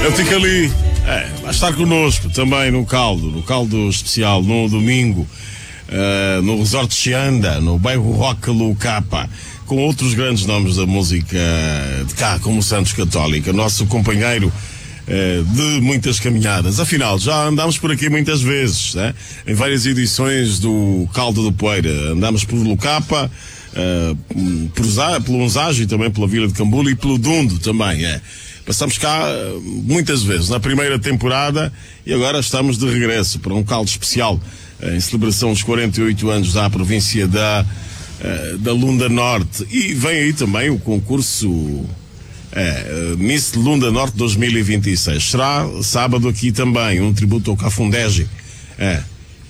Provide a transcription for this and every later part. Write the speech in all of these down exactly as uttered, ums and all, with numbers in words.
Eu fico ali. É, vai estar connosco também no caldo, no caldo especial, no domingo, uh, no Resort Chianda, no bairro Roca Lucapa, com outros grandes nomes da música de cá, como Santos Católica, nosso companheiro uh, de muitas caminhadas. Afinal, já andámos por aqui muitas vezes, né? Em várias edições do Caldo do Poeira. Andámos por Lucapa, uh, por Zá, pelo Unzage e também pela Vila de Cambula e pelo Dundo também, é. Passamos cá muitas vezes na primeira temporada e agora estamos de regresso para um caldo especial em celebração dos quarenta e oito anos da província da, da Lunda Norte. E vem aí também o concurso é, Miss Lunda Norte dois mil e vinte e seis. Será sábado aqui também um tributo ao Cafundege. É.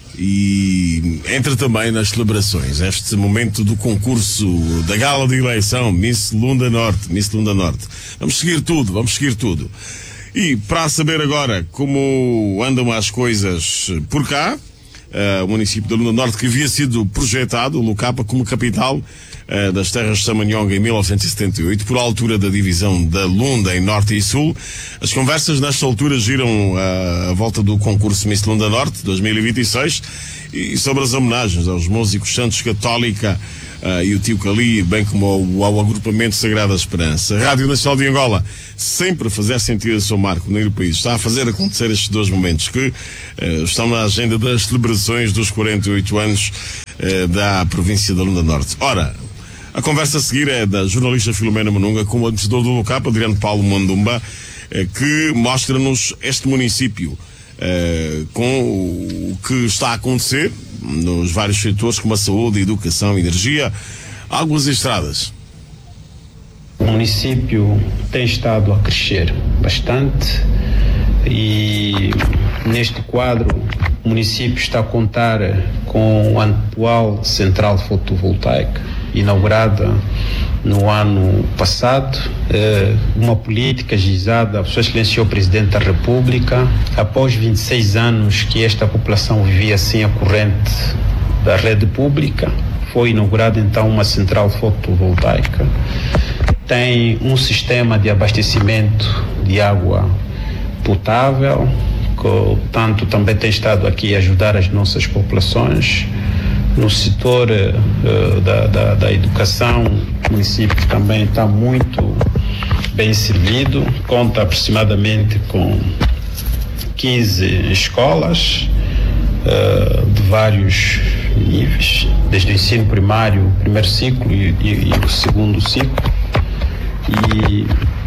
E entra também nas celebrações este momento do concurso da gala de eleição Miss Lunda Norte, Miss Lunda Norte. Vamos seguir tudo, vamos seguir tudo. E para saber agora como andam as coisas por cá, uh, o município da Lunda Norte, que havia sido projetado, Lucapa, como capital uh, das terras de Samanhonga em mil novecentos e setenta e oito, por altura da divisão da Lunda em Norte e Sul. As conversas nesta altura giram uh, à volta do concurso Miss Lunda Norte dois mil e vinte e seis e sobre as homenagens aos músicos Santos Católica uh, e o Tio Cali, bem como ao, ao agrupamento Sagrada Esperança. A Rádio Nacional de Angola sempre a fazer sentir o seu marco no país. Está a fazer acontecer estes dois momentos que uh, estão na agenda das celebrações dos quarenta e oito anos uh, da província da Lunda Norte. Ora, a conversa a seguir é da jornalista Filomena Manunga com o administrador do Lucapa, Adriano Paulo Mandumba, uh, que mostra-nos este município uh, com o que está a acontecer nos vários setores como a saúde, a educação, a energia, águas e estradas. O município tem estado a crescer bastante e neste quadro o município está a contar com a atual central fotovoltaica inaugurada no ano passado, eh, uma política gizada, a Sua Excelência o Presidente da República, após vinte e seis anos que esta população vivia sem a corrente da rede pública, foi inaugurada então uma central fotovoltaica. Tem um sistema de abastecimento de água potável, que tanto também tem estado aqui a ajudar as nossas populações. No setor uh, da, da, da educação, o município também está muito bem servido, conta aproximadamente com quinze escolas uh, de vários níveis, desde o ensino primário, primeiro ciclo e, e, e o segundo ciclo. E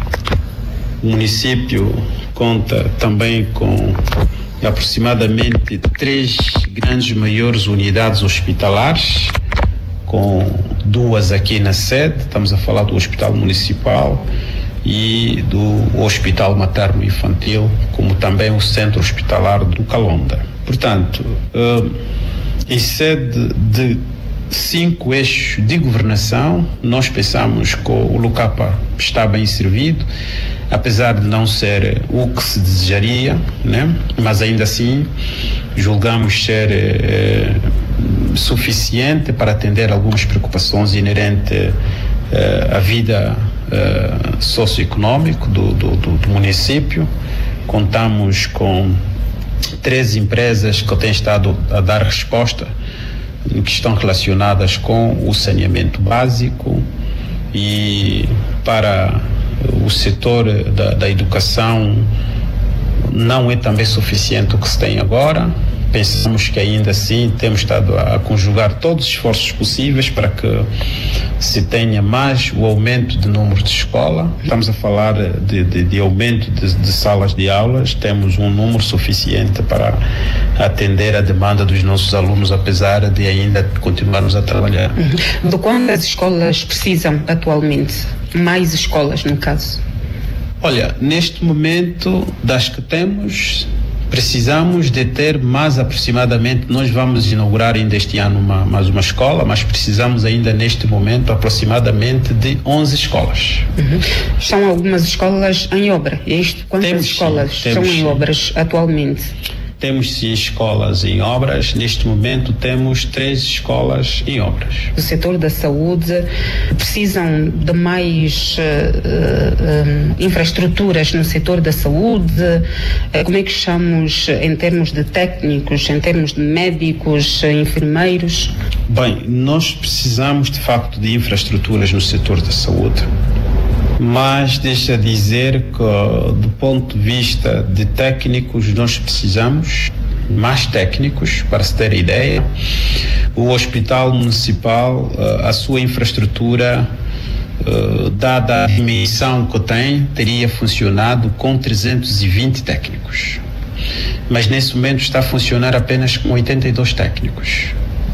o município conta também com aproximadamente três grandes maiores unidades hospitalares, com duas aqui na sede, estamos a falar do Hospital Municipal e do Hospital Materno Infantil, como também o Centro Hospitalar do Calonda. Portanto, uh, em sede de cinco eixos de governação, nós pensamos que o Lucapa está bem servido, apesar de não ser o que se desejaria, né? Mas ainda assim julgamos ser eh, suficiente para atender algumas preocupações inerentes eh, à vida eh, socioeconômica do, do, do, do município. Contamos com três empresas que têm estado a dar resposta que estão relacionadas com o saneamento básico, e para o setor da, da educação não é também suficiente o que se tem agora. Pensamos que ainda assim temos estado a, a conjugar todos os esforços possíveis para que se tenha mais o aumento de número de escola. Estamos a falar de, de, de aumento de, de salas de aulas, temos um número suficiente para atender a demanda dos nossos alunos, apesar de ainda continuarmos a trabalhar. Uhum. De quantas escolas precisam atualmente? Mais escolas, no caso? Olha, neste momento, das que temos, precisamos de ter mais aproximadamente, nós vamos inaugurar ainda este ano uma, mais uma escola, mas precisamos ainda neste momento aproximadamente de onze escolas. Uhum. Estão algumas escolas em obra, é isto? Quantas temos, escolas sim, estão temos, em sim. obras atualmente? Temos sim escolas em obras. Neste momento temos três escolas em obras. O setor da saúde precisam de mais uh, uh, infraestruturas no setor da saúde. Uh, como é que estamos em termos de técnicos, em termos de médicos, enfermeiros? Bem, nós precisamos de facto de infraestruturas no setor da saúde. Mas deixa dizer que, do ponto de vista de técnicos, nós precisamos mais técnicos. Para se ter ideia, o Hospital Municipal, a sua infraestrutura, dada a dimensão que tem, teria funcionado com trezentos e vinte técnicos. Mas nesse momento está a funcionar apenas com oitenta e dois técnicos.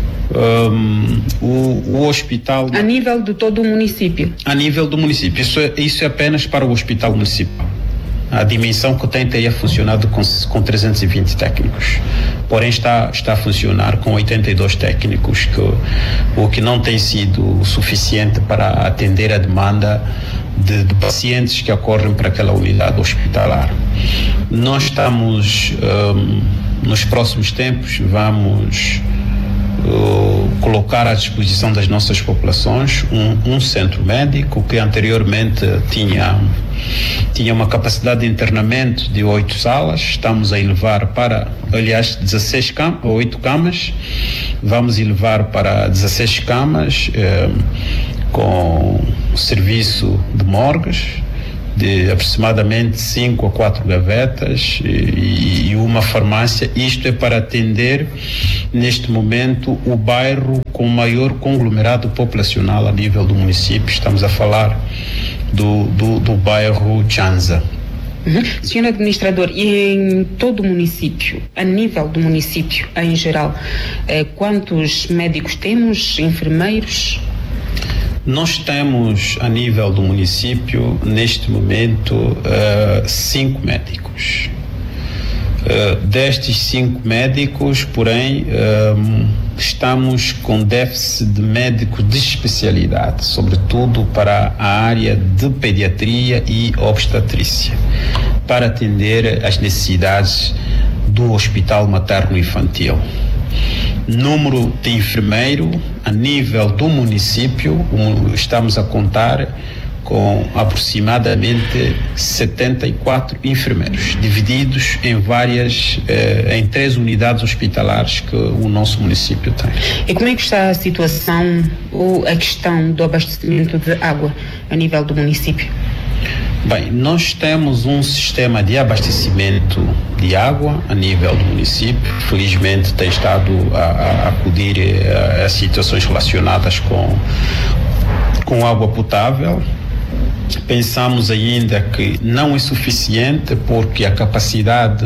Um, o, o hospital... A nível de todo o município? A nível do município. Isso é, isso é apenas para o hospital municipal. A dimensão que tem teria funcionado com, com trezentos e vinte técnicos. Porém está, está a funcionar com oitenta e dois técnicos, que, o que não tem sido suficiente para atender a demanda de, de pacientes que ocorrem para aquela unidade hospitalar. Nós estamos, um, nos próximos tempos, vamos... Uh, colocar à disposição das nossas populações um, um centro médico que anteriormente tinha, tinha uma capacidade de internamento de oito salas. Estamos a elevar para, aliás, dezesseis camas, oito camas, vamos elevar para dezesseis camas, eh, com serviço de morgues, de aproximadamente cinco a quatro gavetas e, e uma farmácia. Isto é para atender, neste momento, o bairro com maior conglomerado populacional a nível do município. Estamos a falar do, do, do bairro Chanza. Uhum. senhor Administrador, e em todo o município, a nível do município em geral, eh, quantos médicos temos, enfermeiros? Nós temos, a nível do município, neste momento, uh, cinco médicos. Uh, destes cinco médicos, porém, uh, estamos com déficit de médicos de especialidade, sobretudo para a área de pediatria e obstetrícia, para atender às necessidades do Hospital Materno-Infantil. Número de enfermeiro a nível do município, um, estamos a contar com aproximadamente setenta e quatro enfermeiros, divididos em várias, eh, em três unidades hospitalares que o nosso município tem. E como é que está a situação ou a questão do abastecimento de água a nível do município? Bem, nós temos um sistema de abastecimento de água a nível do município. Felizmente tem estado a, a acudir a, a situações relacionadas com, com água potável. Pensamos ainda que não é suficiente, porque a capacidade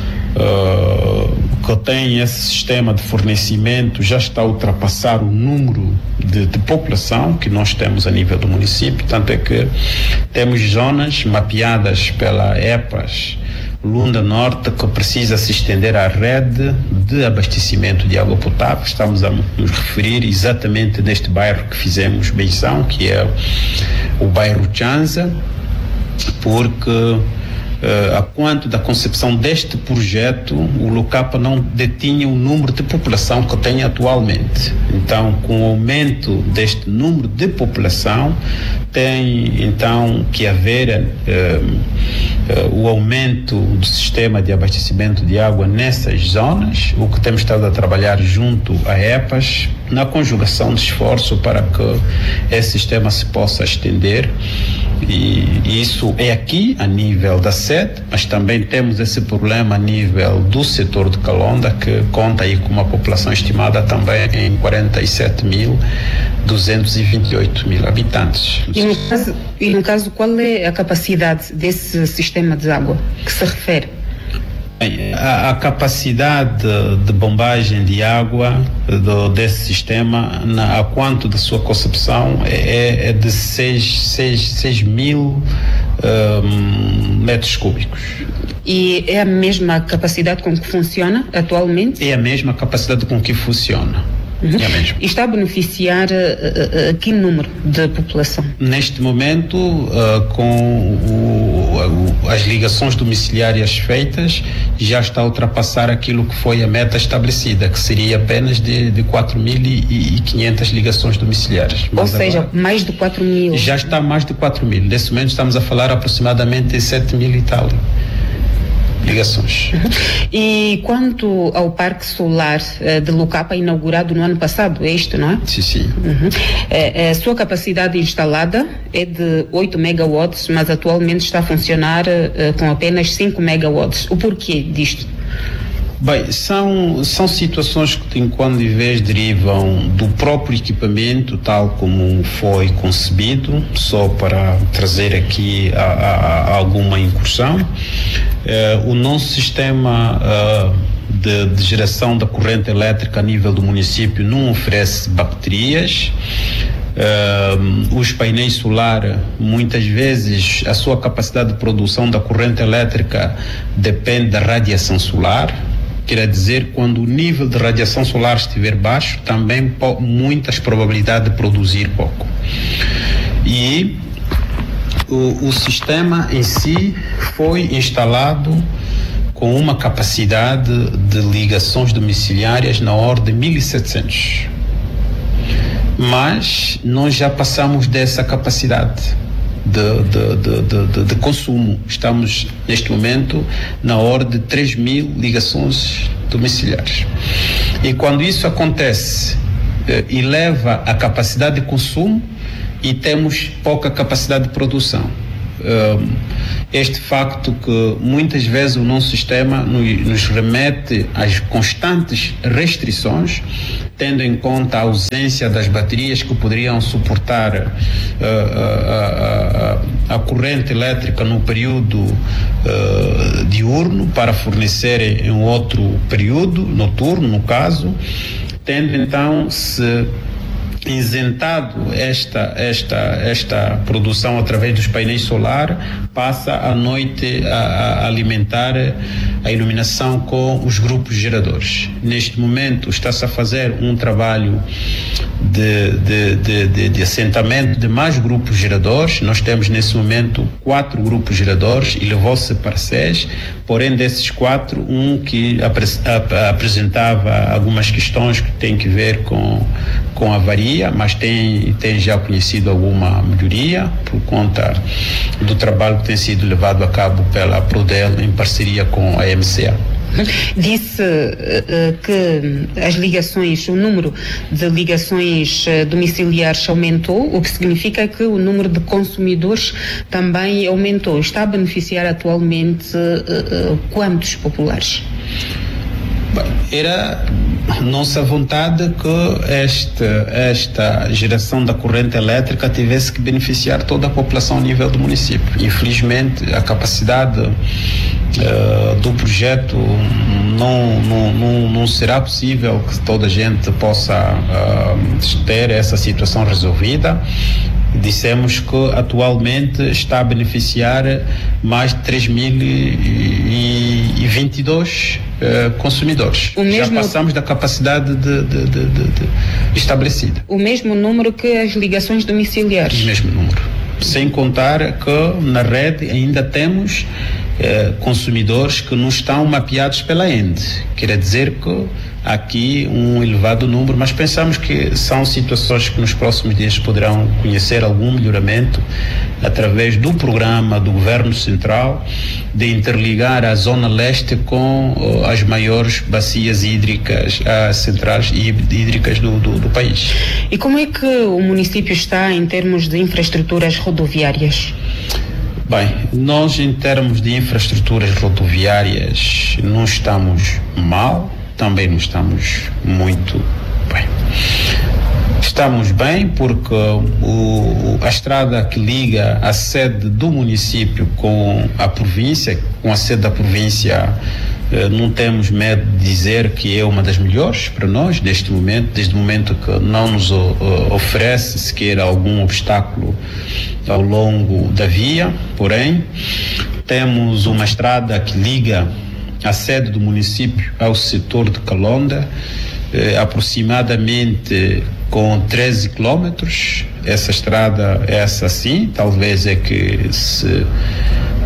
uh, que tem esse sistema de fornecimento já está a ultrapassar o número de, de população que nós temos a nível do município. Tanto é que temos zonas mapeadas pela EPAS Lunda Norte que precisa se estender à rede de abastecimento de água potável. Estamos a nos referir exatamente neste bairro que fizemos menção, que é o bairro Chanza, porque Uh, a quanto da concepção deste projeto, o Lucapa não detinha o número de população que tem atualmente. Então, com o aumento deste número de população, tem então que haver uh, uh, o aumento do sistema de abastecimento de água nessas zonas, o que temos estado a trabalhar junto à EPAS, na conjugação de esforço para que esse sistema se possa estender. E isso é aqui a nível da sede, mas também temos esse problema a nível do setor de Calonda, que conta aí com uma população estimada também em quarenta e sete mil duzentos e vinte e oito mil habitantes. E no caso, e no caso, qual é a capacidade desse sistema de água que se refere? Bem, a, a capacidade de, de bombagem de água do, desse sistema, na, a quanto da sua concepção, é, é de seis mil um, metros cúbicos. E é a mesma capacidade com que funciona atualmente? É a mesma capacidade com que funciona. Uhum. É mesmo. E está a beneficiar uh, uh, que número de população? Neste momento, uh, com o, o, a as ligações domiciliárias feitas já está a ultrapassar aquilo que foi a meta estabelecida, que seria apenas de, de quatro mil e quinhentas ligações domiciliárias. Ou Mas seja, agora, mais de quatro mil. Já está mais de quatro mil. Nesse momento estamos a falar aproximadamente sete mil e tal ligações. Uhum. E quanto ao parque solar uh, de Lucapa, inaugurado no ano passado, é isto, não é? Sim, sim. Uhum. É, a sua capacidade instalada é de oito megawatts, mas atualmente está a funcionar uh, com apenas cinco megawatts. O porquê disto? Bem, são, são situações que, em quando em vez derivam do próprio equipamento, tal como foi concebido, só para trazer aqui a, a, a alguma incursão. Eh, o nosso sistema uh, de, de geração da corrente elétrica a nível do município não oferece baterias. Uh, os painéis solares, muitas vezes, a sua capacidade de produção da corrente elétrica depende da radiação solar. Quer dizer, quando o nível de radiação solar estiver baixo, também po- muitas probabilidades de produzir pouco. E o, o sistema em si foi instalado com uma capacidade de ligações domiciliárias na ordem de mil e setecentos. Mas nós já passamos dessa capacidade de, de, de, de, de, de consumo. Estamos, neste momento, na ordem de três mil ligações domiciliares. E quando isso acontece, eh, eleva a capacidade de consumo e temos pouca capacidade de produção. Um, este facto que muitas vezes o nosso sistema nos, nos remete às constantes restrições, tendo em conta a ausência das baterias que poderiam suportar uh, uh, uh, uh, a corrente elétrica no período uh, diurno para fornecer em outro período, noturno no caso, tendo então se isentado esta, esta, esta produção através dos painéis solares, passa a noite a, a alimentar a iluminação com os grupos geradores. Neste momento está-se a fazer um trabalho de, de, de, de, de assentamento de mais grupos geradores. Nós temos nesse momento quatro grupos geradores e levou-se para seis, porém desses quatro, um que apre, ap, apresentava algumas questões que têm que ver com, com avaria, mas tem, tem já conhecido alguma melhoria por conta do trabalho que tem sido levado a cabo pela Prodel em parceria com a M C A. Disse uh, que as ligações, o número de ligações uh, domiciliares aumentou, o que significa que o número de consumidores também aumentou. Está a beneficiar atualmente uh, uh, quantos populares? Bem, era nossa vontade que esta, esta geração da corrente elétrica tivesse que beneficiar toda a população a nível do município. Infelizmente, a capacidade uh, do projeto não, não, não, não será possível que toda a gente possa uh, ter essa situação resolvida. Dissemos que atualmente está a beneficiar mais de três mil e vinte e dois uh, consumidores. O mesmo... Já passamos da capacidade de, de, de, de, de estabelecida. O mesmo número que as ligações domiciliares? O mesmo número. Sem contar que na rede ainda temos uh, consumidores que não estão mapeados pela E N D. Quer dizer que aqui um elevado número, mas pensamos que são situações que nos próximos dias poderão conhecer algum melhoramento através do programa do Governo Central de interligar a Zona Leste com uh, as maiores bacias hídricas, as centrais hídricas do, do, do país. E como é que o município está em termos de infraestruturas rodoviárias? Bem, nós em termos de infraestruturas rodoviárias não estamos mal, também não estamos muito bem. Estamos bem porque o, a estrada que liga a sede do município com a província, com a sede da província, eh, não temos medo de dizer que é uma das melhores para nós neste momento, desde o momento que não nos uh, oferece sequer algum obstáculo ao longo da via. Porém, temos uma estrada que liga a sede do município ao setor de Calonda, eh, aproximadamente com treze quilômetros. Essa estrada, essa sim, talvez é que se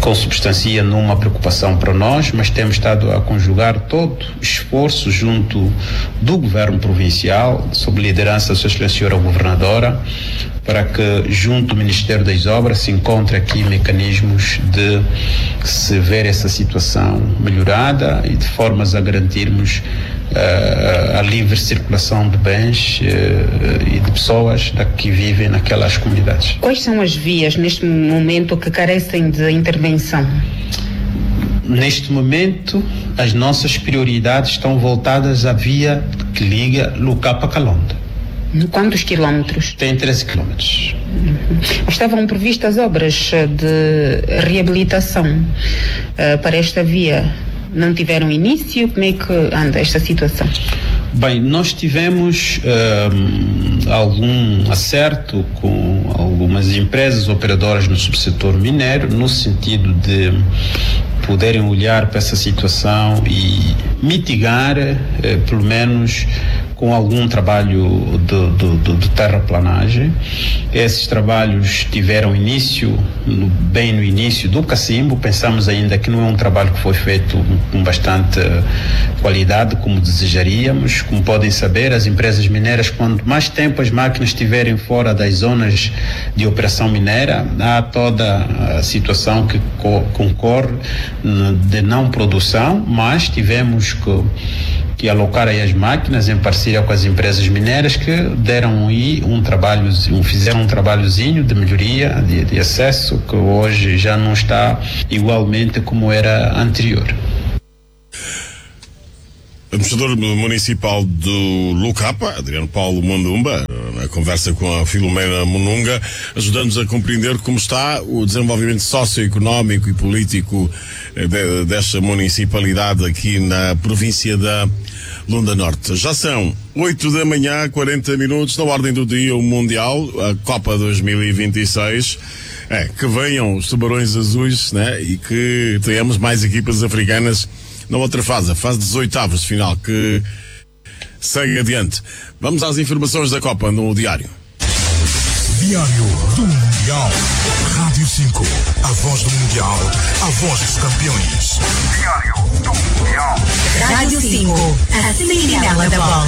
consubstancia numa preocupação para nós, mas temos estado a conjugar todo esforço junto do governo provincial, sob liderança da sua excelência senhora governadora, para que junto do Ministério das Obras se encontre aqui mecanismos de se ver essa situação melhorada e de formas a garantirmos uh, a livre circulação de bens uh, e de pessoas da, que vivem naquelas comunidades. Quais são as vias neste momento que carecem de intervenção? Neste momento, as nossas prioridades estão voltadas à via que liga Lucapa a Calonda. Quantos quilómetros? Tem treze quilómetros. Uhum. Estavam previstas obras de reabilitação uh, para esta via. Não tiveram início? Como é que anda esta situação? Bem, nós tivemos uh, algum acerto com algumas empresas operadoras no subsetor minério, no sentido de poderem olhar para essa situação e mitigar, uh, pelo menos, com algum trabalho de, de, de, de terraplanagem. Esses trabalhos tiveram início, no, bem no início do cacimbo. Pensamos ainda que não é um trabalho que foi feito com bastante qualidade, como desejaríamos. Como podem saber, as empresas mineiras, quanto mais tempo as máquinas estiverem fora das zonas de operação mineira, há toda a situação que co- concorre de não produção, mas tivemos que que alocar aí as máquinas em parceria com as empresas mineiras que deram aí um trabalho, um, fizeram um trabalhozinho de melhoria de, de acesso que hoje já não está igualmente como era anterior. Administrador municipal do Lucapa, Adriano Paulo Mondumba, na conversa com a Filomena Mununga, ajudando-nos a compreender como está o desenvolvimento socioeconómico e político de, desta municipalidade aqui na província da Lunda Norte. Já são oito da manhã, quarenta minutos, na ordem do dia, o Mundial, a Copa dois mil e vinte e seis. É, que venham os tubarões azuis, né? E que tenhamos mais equipas africanas na outra fase, a fase dos oitavos de final, que segue adiante. Vamos às informações da Copa no Diário. Diário do Mundial. Rádio cinco, a voz do Mundial, a voz dos campeões. Diário do Mundial. Rádio cinco, a sentinela da bola.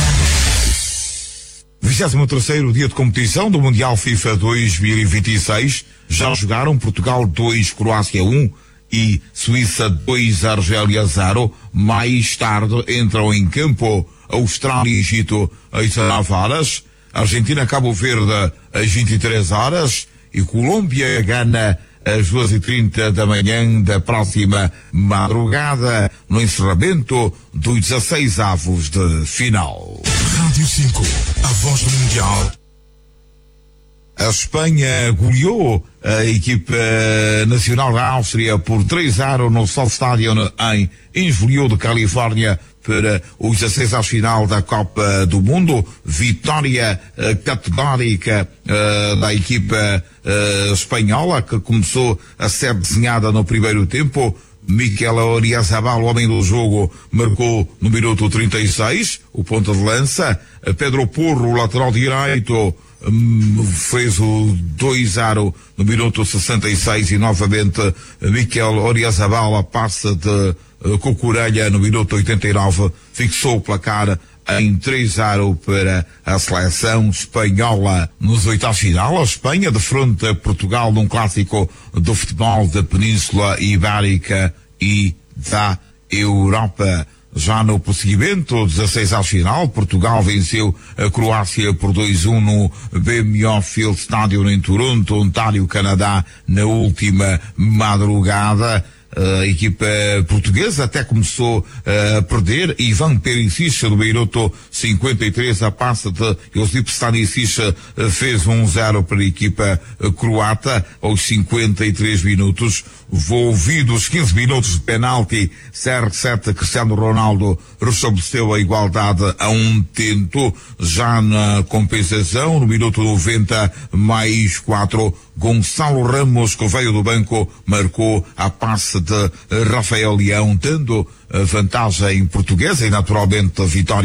vigésimo terceiro dia de competição do Mundial FIFA dois mil e vinte e seis. Já jogaram Portugal dois, Croácia um e Suíça dois, Argélia zero. Mais tarde entram em campo Austrália e Egito às dezenove horas, Argentina, Cabo Verde às vinte e três horas e Colômbia, Gana às duas e trinta da manhã da próxima madrugada, no encerramento dos dezesseis avos de final. Rádio cinco, a voz do Mundial. A Espanha goleou a equipa nacional da Áustria por três a zero no Sol Stadium em Innsbruck, de Califórnia, para os dezesseis à final da Copa do Mundo. Vitória uh, categórica uh, da equipa uh, espanhola, que começou a ser desenhada no primeiro tempo. Mikel Oyarzabal, o homem do jogo, marcou no minuto trinta e seis, o ponta de lança. Pedro Porro, o lateral direito, um, fez o dois a zero no minuto sessenta e seis e novamente Mikel Oyarzabal, a passe de uh, Cucurella no minuto oitenta e nove, fixou o placar em três a zero para a seleção espanhola. Nos oitavos de final, a Espanha defronta Portugal num clássico do futebol da Península Ibérica e da Europa. Já no prosseguimento, dezesseis ao final, Portugal venceu a Croácia por dois a um no B M O Field Stadium em Toronto, Ontário, Canadá, na última madrugada. A equipa portuguesa até começou uh, a perder. Ivan Perisic, no minuto cinquenta e três, a passe de Josip Stanisic, uh, fez um zero para a equipa uh, croata. Aos cinquenta e três minutos, envolvidos quinze minutos de penalti, C R sete, Cristiano Ronaldo restabeleceu a igualdade a um tento. Já na compensação, no minuto noventa mais quatro, Gonçalo Ramos, que veio do banco, marcou a passe de Rafael Leão, dando a vantagem portuguesa e naturalmente a vitória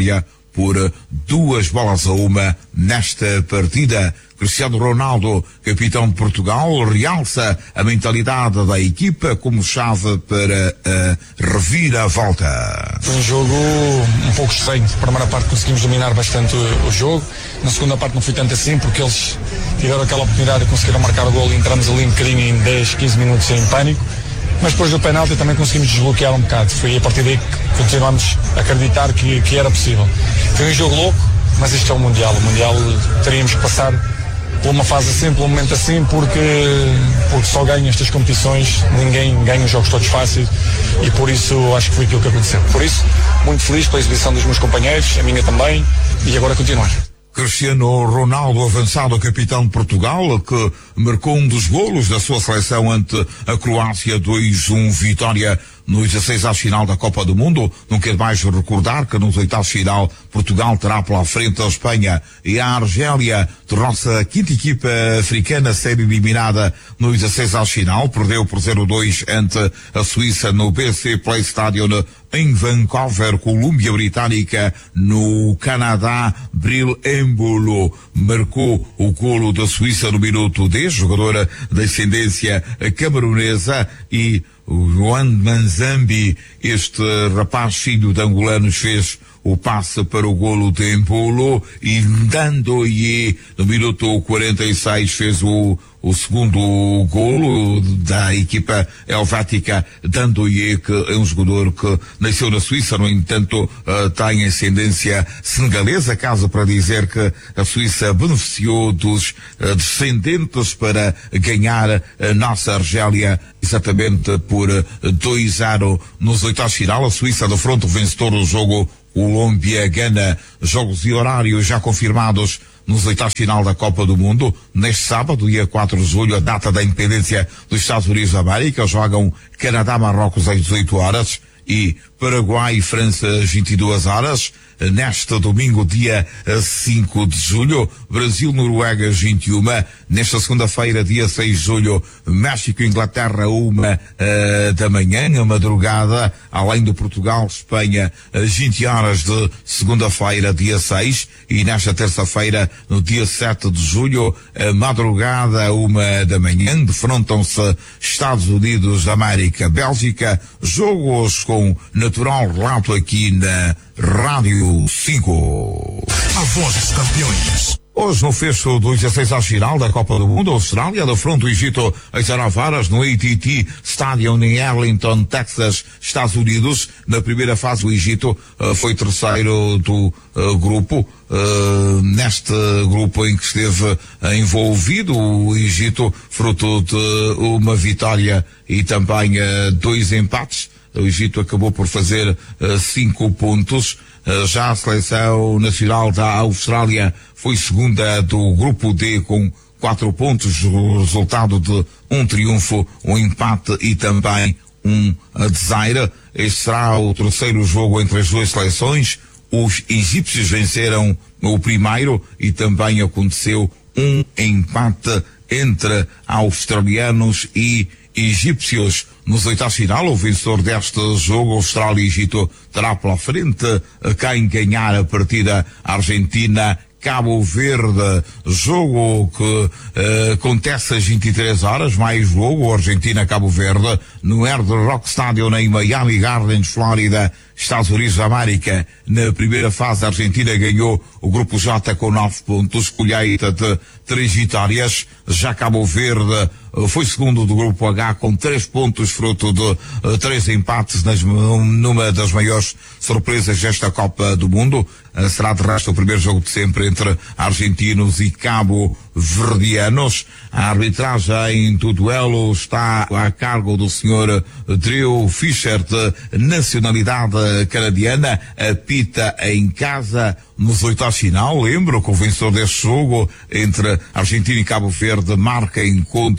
por duas bolas a uma nesta partida. Cristiano Ronaldo, capitão de Portugal, realça a mentalidade da equipa como chave para a reviravolta. Foi um jogo um pouco estranho. Na primeira parte conseguimos dominar bastante o, o jogo. Na segunda parte não foi tanto assim, porque eles tiveram aquela oportunidade de conseguir marcar o gol e entramos ali um bocadinho em dez, quinze minutos em pânico. Mas depois do penalti também conseguimos desbloquear um bocado. Foi a partir daí que continuamos a acreditar que, que era possível. Foi um jogo louco, mas este é o Mundial. O Mundial teríamos que passar por uma fase assim, por um momento assim, porque, porque só ganha estas competições, ninguém ganha os jogos todos fáceis e por isso acho que foi aquilo que aconteceu. Por isso, muito feliz pela exibição dos meus companheiros, a minha também, e agora continuar. Cristiano Ronaldo, avançado capitão de Portugal, que marcou um dos golos da sua seleção ante a Croácia, dois a um, vitória nos dezasseis à final da Copa do Mundo. Não quero mais recordar que nos oitavos de final Portugal terá pela frente a Espanha e a Argélia, tornou-se a quinta equipa africana a ser eliminada nos dezasseis à final, perdeu por zero a dois ante a Suíça no B C Play Stadium em Vancouver. Colômbia Britânica no Canadá, Bril Embolo marcou o golo da Suíça no minuto dez, jogadora de ascendência camerunesa, e o Juan Manzambi, este rapaz filho de angolanos, fez o passe para o golo de Embolo, e Ndandoye no minuto quarenta e seis fez o o segundo golo da equipa helvética. Ndandoye, que é um jogador que nasceu na Suíça, no entanto uh, tem ascendência senegalesa, caso para dizer que a Suíça beneficiou dos uh, descendentes para ganhar a nossa Argélia exatamente por dois a zero nos oitavos de final. A Suíça defronta o vencedor do jogo, Colômbia-Gana. Jogos e horários já confirmados nos oitavos de final da Copa do Mundo. Neste sábado, dia quatro de julho, a data da independência dos Estados Unidos da América, jogam Canadá-Marrocos às dezoito horas e Paraguai e França às vinte e duas horas. Neste domingo, dia cinco de julho, Brasil-Noruega às vinte e uma. Nesta segunda-feira, dia seis de julho, México-Inglaterra, uma uh, da manhã, a madrugada, além do Portugal-Espanha, às vinte horas de segunda-feira, dia seis. E nesta terça-feira, no dia sete de julho, a madrugada, uma da manhã, defrontam-se Estados Unidos da América, Bélgica, jogos com natural relato aqui na Rádio cinco. A voz dos campeões. Hoje, no fecho dos dezasseis à final da Copa do Mundo, a Austrália defronta o Egito às dezenove horas no A T T Stadium em Arlington, Texas, Estados Unidos. Na primeira fase, o Egito uh, foi terceiro do uh, grupo. Uh, neste grupo em que esteve uh, envolvido o Egito, fruto de uma vitória e também uh, dois empates. O Egito acabou por fazer uh, cinco pontos. Uh, já a seleção nacional da Austrália foi segunda do grupo D com quatro pontos, o resultado de um triunfo, um empate e também um desaire. Este será o terceiro jogo entre as duas seleções. Os egípcios venceram o primeiro e também aconteceu um empate entre australianos e egípcios. Nos oitavos de final, o vencedor deste jogo, Austrália e Egito, terá pela frente quem ganhar a partida, Argentina Cabo Verde, jogo que uh, acontece às vinte e três horas, mais jogo, Argentina Cabo Verde, no Hard Rock Stadium em Miami Gardens, Flórida, Estados Unidos da América. Na primeira fase, a Argentina ganhou o grupo J com nove pontos, colheita de três vitórias. Já Cabo Verde uh, foi segundo do grupo H com três pontos, fruto de uh, três empates nas, numa das maiores surpresas desta Copa do Mundo. Uh, será de resto o primeiro jogo de sempre entre argentinos e cabo-verdianos. A arbitragem do duelo está a cargo do senhor Drew Fischer, de nacionalidade canadiana, apita em casa nos oitavos de final. Lembro que o vencedor deste jogo entre Argentina e Cabo Verde marca encontro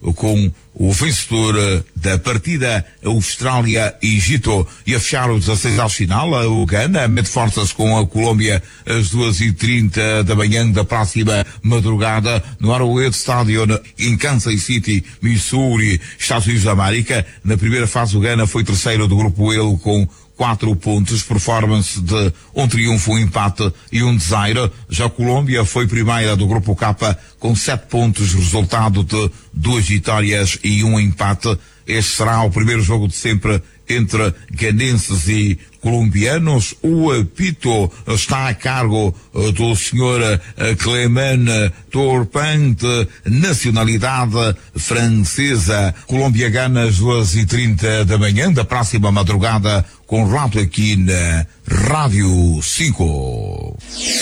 com o vencedor da partida Austrália-Egito. E a fechar os dezasseis ao final, o Ghana mete forças com a Colômbia às duas e trinta da manhã da próxima madrugada no Arrowhead Stadium em Kansas City, Missouri, Estados Unidos da América. Na primeira fase, o Ghana foi terceiro do grupo L com quatro pontos, performance de um triunfo, um empate e um desaire. Já a Colômbia foi primeira do grupo K com sete pontos, resultado de duas vitórias e um empate. Este será o primeiro jogo de sempre entre ganenses e colombianos. O apito está a cargo do senhor Clement Turpin, nacionalidade francesa. Colômbia gana às duas e trinta da manhã da próxima madrugada, com relato aqui na Rádio cinco.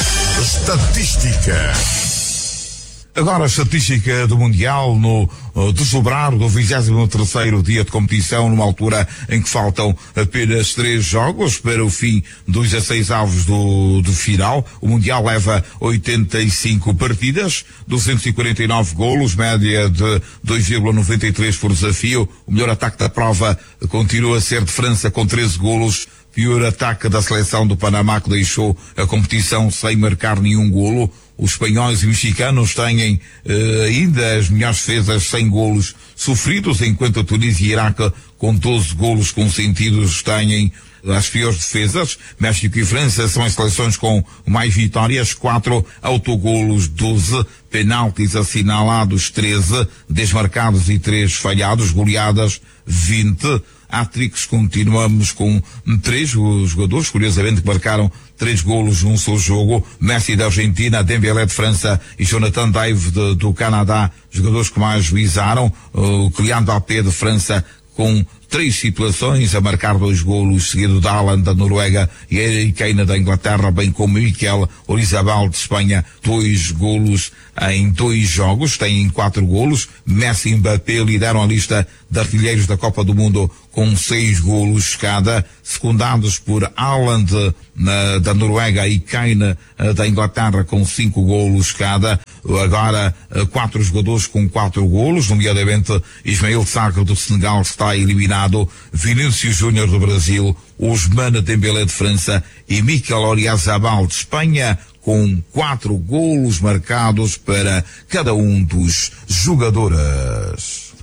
Estatística. Agora a estatística do Mundial no uh, desdobrar do vigésimo terceiro dia de competição, numa altura em que faltam apenas três jogos para o fim dos dezasseis avos do, do final. O Mundial leva oitenta e cinco partidas, duzentos e quarenta e nove golos, média de dois vírgula noventa e três por desafio. O melhor ataque da prova continua a ser de França com treze golos. Pior ataque da seleção do Panamá, que deixou a competição sem marcar nenhum golo. Os espanhóis e mexicanos têm eh, ainda as melhores defesas sem golos sofridos, enquanto a Tunísia e Iraque, com doze golos consentidos, têm as piores defesas. México e França são as seleções com mais vitórias, quatro autogolos, doze, penaltis assinalados, treze, desmarcados e três falhados, goleadas, vinte. Hat-tricks, continuamos com três os jogadores, curiosamente, que marcaram três golos num só jogo. Messi da Argentina, Dembélé de França e Jonathan David de, do Canadá, jogadores que mais juizaram. O Kylian Mbappé de França com três situações, a marcar dois golos, seguido da Haaland da Noruega e Harry Kane da Inglaterra, bem como Mikel Oyarzabal de Espanha, dois golos em dois jogos, têm quatro golos. Messi e Mbappé lideram a lista de artilheiros da Copa do Mundo com seis golos cada, secundados por Haaland na, da Noruega e Kane da Inglaterra com cinco golos cada. Agora quatro jogadores com quatro golos, nomeadamente Ismael Sarr do Senegal está eliminado, Vinícius Júnior do Brasil, Ousmane Dembélé de França e Mikel Oyarzabal de Espanha, com quatro golos marcados para cada um dos jogadores.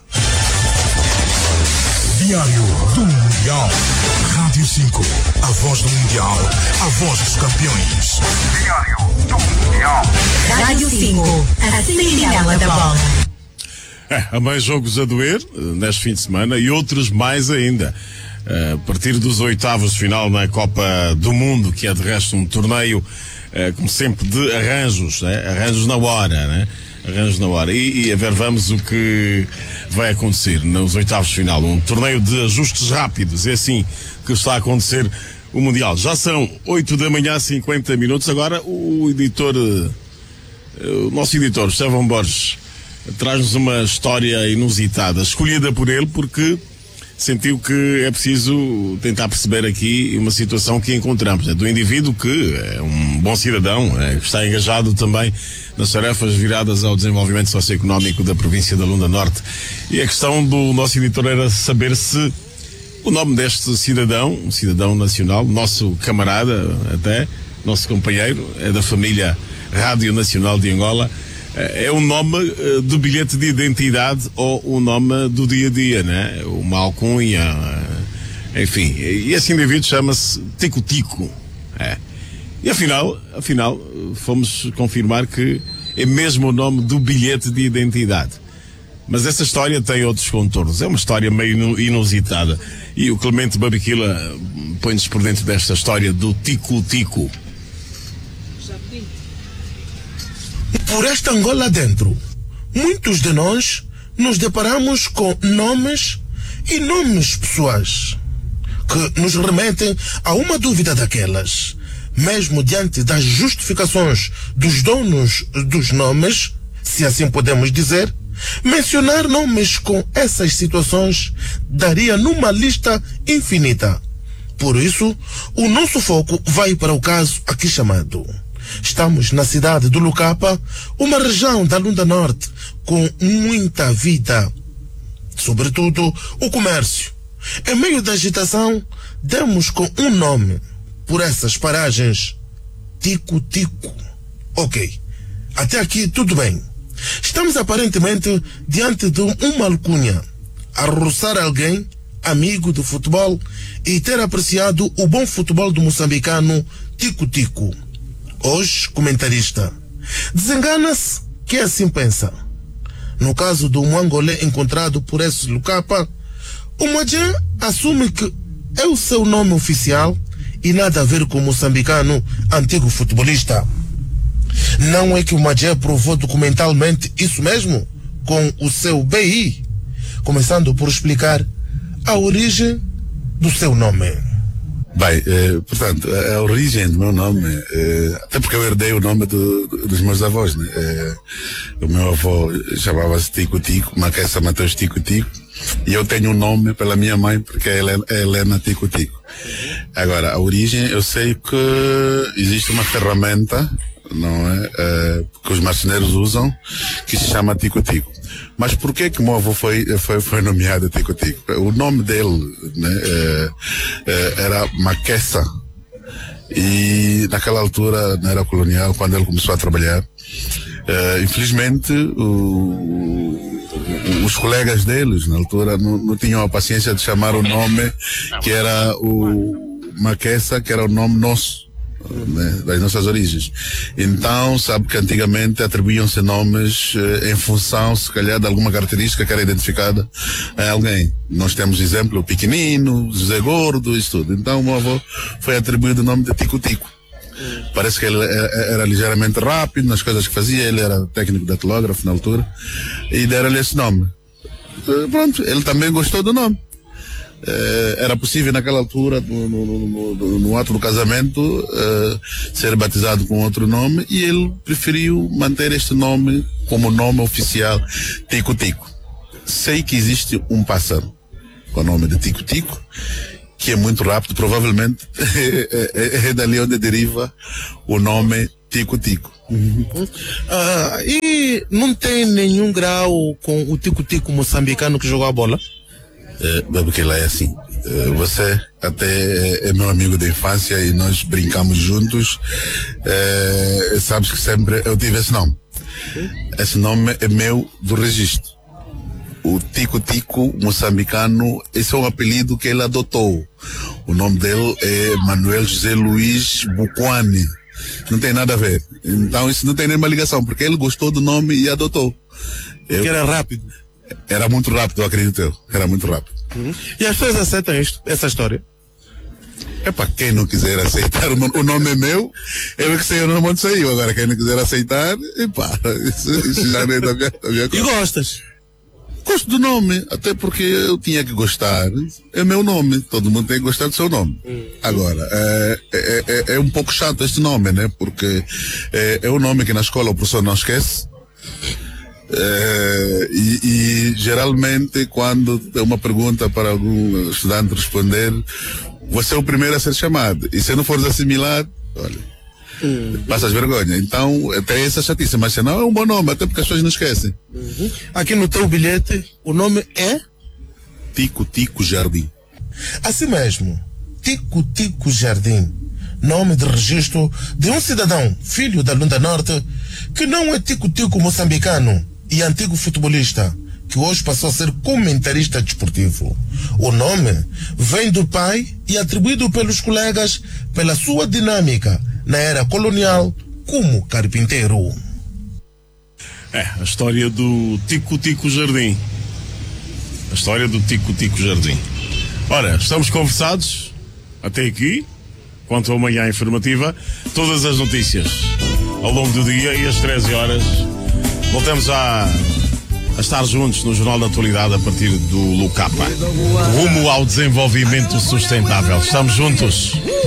Diário do Mundial. Rádio cinco. A voz do Mundial. A voz dos campeões. Diário do Mundial. Rádio cinco. A sentinela da bola. É, há mais jogos a doer neste fim de semana e outros mais ainda. Uh, a partir dos oitavos de final na Copa do Mundo, que é de resto um torneio, uh, como sempre, de arranjos, né? Arranjos na hora, né? Arranjos na hora. E, e a ver, vamos o que vai acontecer nos oitavos de final. Um torneio de ajustes rápidos. É assim que está a acontecer o Mundial. Já são oito da manhã, cinquenta minutos. Agora o editor, uh, o nosso editor, Estevão Borges, traz-nos uma história inusitada, escolhida por ele porque sentiu que é preciso tentar perceber aqui uma situação que encontramos, né, do indivíduo que é um bom cidadão, é, que está engajado também nas tarefas viradas ao desenvolvimento socioeconómico da província da Lunda Norte. E a questão do nosso editor era saber se o nome deste cidadão, um cidadão nacional, nosso camarada até, nosso companheiro, é da família Rádio Nacional de Angola, é o nome uh, do bilhete de identidade ou o nome do dia-a-dia, né? Uma alcunha, uh, enfim. E esse indivíduo chama-se Tico Tico. É. E afinal, afinal, fomos confirmar que é mesmo o nome do bilhete de identidade. Mas essa história tem outros contornos. É uma história meio inusitada. E o Clemente Babiquila põe-nos por dentro desta história do Tico Tico. Por esta Angola dentro, muitos de nós nos deparamos com nomes e nomes pessoais que nos remetem a uma dúvida daquelas. Mesmo diante das justificações dos donos dos nomes, se assim podemos dizer, mencionar nomes com essas situações daria numa lista infinita. Por isso, o nosso foco vai para o caso aqui chamado. Estamos na cidade do Lucapa, uma região da Lunda Norte com muita vida sobretudo o comércio. Em meio da agitação, demos com um nome por essas paragens: Tico-Tico. Ok, até aqui tudo bem. Estamos aparentemente diante de uma alcunha, a roçar alguém amigo do futebol e ter apreciado o bom futebol do moçambicano Tico-Tico. Hoje, comentarista, desengana-se que assim pensa. No caso do Mwangolé encontrado por esse Lucapa, o Mwajé assume que é o seu nome oficial e nada a ver com o moçambicano antigo futebolista. Não é que o Mwajé provou documentalmente isso mesmo com o seu B I, começando por explicar a origem do seu nome. Bem, eh, portanto, a, a origem do meu nome, eh, até porque eu herdei o nome do, do, dos meus avós, né? Eh, o meu avô chamava-se Tico-Tico, Maquessa Mateus Tico-Tico, e eu tenho um nome pela minha mãe, porque é Helena, é Helena Tico-Tico. Agora, a origem, eu sei que existe uma ferramenta, não é, eh, que os marceneiros usam, que se chama Tico-Tico. Mas por que que o meu avô foi, foi, foi nomeado Tico-Tico? O nome dele, né, é, é, era Maquessa. E naquela altura, na era colonial, quando ele começou a trabalhar, é, infelizmente, o, o, os colegas deles, na altura, não, não tinham a paciência de chamar o nome que era o Maquessa, que era o nome nosso, né, das nossas origens. Então, sabe que antigamente atribuíam-se nomes eh, em função, se calhar, de alguma característica que era identificada em alguém. Nós temos exemplo, o Pequenino, José Gordo, isso tudo. Então, o meu avô foi atribuído o nome de Tico-Tico. Parece que ele era, era ligeiramente rápido nas coisas que fazia, ele era técnico de datilógrafo na altura, e deram-lhe esse nome. Eh, pronto, ele também gostou do nome. Eh, era possível naquela altura, no, no, no, no ato do casamento, eh, ser batizado com outro nome, e ele preferiu manter este nome como nome oficial, Tico-Tico. Sei que existe um pássaro com o nome de Tico-Tico, que é muito rápido, provavelmente é, é, é dali onde deriva o nome Tico-Tico. Uhum. Ah, e não tem nenhum grau com o Tico-Tico moçambicano que jogou a bola? É, porque lá é assim. É, você até é meu amigo de infância e nós brincamos juntos. É, sabes que sempre eu tive esse nome. Esse nome é meu do registro. O Tico-Tico moçambicano, esse é um apelido que ele adotou. O nome dele é Manuel José Luiz Buquani. Não tem nada a ver. Então isso não tem nenhuma ligação, porque ele gostou do nome e adotou. Eu, que era rápido. Era muito rápido, eu acredito eu. Era muito rápido. Uhum. E as pessoas aceitam isto, essa história? É para quem não quiser aceitar, o nome é meu, eu é que sei o nome onde saiu. Agora, quem não quiser aceitar, epá, isso, isso já não é da minha, da minha coisa. E gostas? Gosto do nome, até porque eu tinha que gostar. É meu nome, todo mundo tem que gostar do seu nome. Uhum. Agora, é, é, é, é um pouco chato este nome, né? Porque é, é um nome que na escola o professor não esquece. É, e, e geralmente quando tem uma pergunta para algum estudante responder, você é o primeiro a ser chamado, e se não fores assimilar, olha, uhum. passas vergonha. Então tem essa chatice, mas senão é um bom nome, até porque as pessoas não esquecem. Uhum. Aqui no teu bilhete o nome é Tico-Tico Jardim. Assim mesmo, Tico-Tico Jardim, nome de registro de um cidadão, filho da Lunda Norte, que não é Tico-Tico moçambicano e antigo futebolista, que hoje passou a ser comentarista desportivo. O nome vem do pai e atribuído pelos colegas pela sua dinâmica na era colonial como carpinteiro. É, a história do Tico-Tico Jardim. A história do Tico-Tico Jardim. Ora, estamos conversados até aqui, quanto à manhã informativa, todas as notícias ao longo do dia, e às treze horas voltamos a, a estar juntos no Jornal da Atualidade a partir do Lucapa. Rumo ao desenvolvimento sustentável. Estamos juntos.